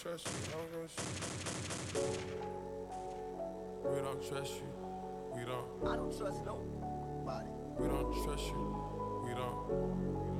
trust you. I don't give a shit. We don't trust you. We don't. I don't trust nobody. We don't trust you. We don't.